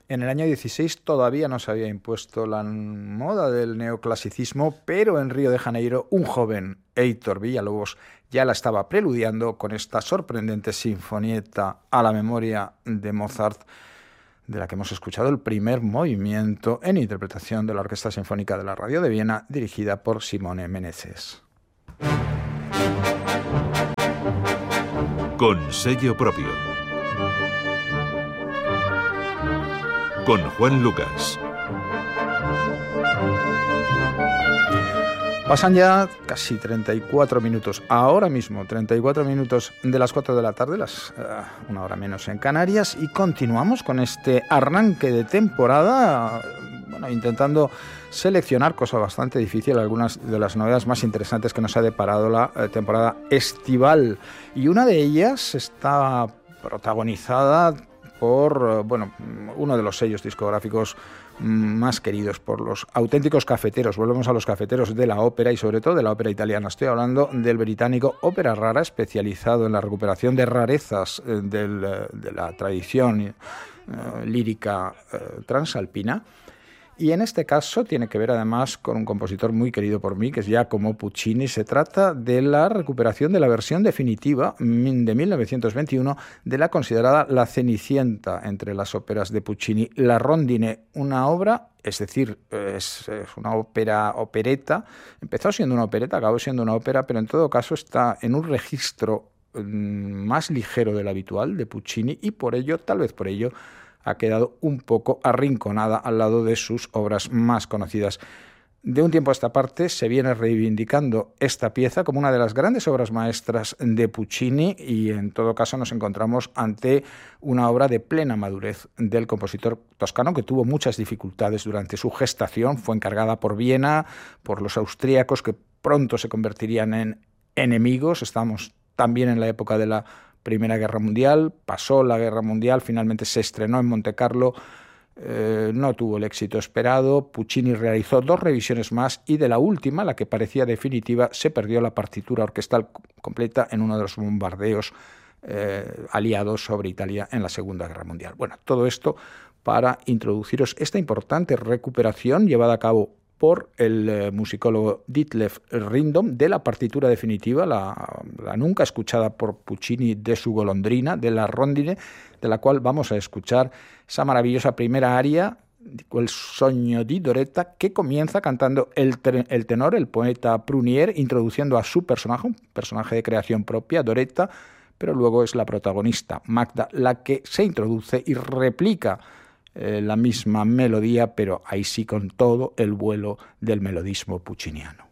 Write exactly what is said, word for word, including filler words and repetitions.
En el año dieciséis todavía no se había impuesto la moda del neoclasicismo, pero en Río de Janeiro un joven, Heitor Villa-Lobos, ya la estaba preludiando con esta sorprendente sinfonieta a la memoria de Mozart, de la que hemos escuchado el primer movimiento en interpretación de la Orquesta Sinfónica de la Radio de Viena, dirigida por Simone Meneses. Con sello propio. Con Juan Lucas. Pasan ya casi treinta y cuatro minutos, ahora mismo treinta y cuatro minutos de las cuatro de la tarde, las, uh, una hora menos en Canarias, y continuamos con este arranque de temporada, bueno, intentando seleccionar, cosa bastante difícil, algunas de las novedades más interesantes que nos ha deparado la uh, temporada estival. Y una de ellas está protagonizada por, uh, bueno, uno de los sellos discográficos más queridos por los auténticos cafeteros. Volvemos a los cafeteros de la ópera y sobre todo de la ópera italiana. Estoy hablando del británico Ópera Rara, especializado en la recuperación de rarezas eh, del, de la tradición eh, lírica eh, transalpina. Y en este caso tiene que ver además con un compositor muy querido por mí, que es Giacomo Puccini. Se trata de la recuperación de la versión definitiva de mil novecientos veintiuno de la considerada La Cenicienta entre las óperas de Puccini. La Rondine, una obra, es decir, es, es una ópera, opereta. Empezó siendo una opereta, acabó siendo una ópera, pero en todo caso está en un registro mmm, más ligero del habitual de Puccini y por ello, tal vez por ello, ha quedado un poco arrinconada al lado de sus obras más conocidas. De un tiempo a esta parte se viene reivindicando esta pieza como una de las grandes obras maestras de Puccini y en todo caso nos encontramos ante una obra de plena madurez del compositor toscano que tuvo muchas dificultades durante su gestación. Fue encargada por Viena, por los austríacos que pronto se convertirían en enemigos. Estamos también en la época de la Primera Guerra Mundial, pasó la Guerra Mundial, finalmente se estrenó en Montecarlo, eh, no tuvo el éxito esperado. Puccini realizó dos revisiones más y de la última, la que parecía definitiva, se perdió la partitura orquestal completa en uno de los bombardeos eh, aliados sobre Italia en la Segunda Guerra Mundial. Bueno, todo esto para introduciros esta importante recuperación llevada a cabo por el eh, musicólogo Ditlev Rindom de la partitura definitiva, la, la nunca escuchada por Puccini de su golondrina, de la Rondine, de la cual vamos a escuchar esa maravillosa primera aria, El sogno di Doretta, que comienza cantando el, tre- el tenor, el poeta Prunier, introduciendo a su personaje, un personaje de creación propia, Doretta, pero luego es la protagonista, Magda, la que se introduce y replica Eh, la misma melodía, pero ahí sí con todo el vuelo del melodismo pucciniano.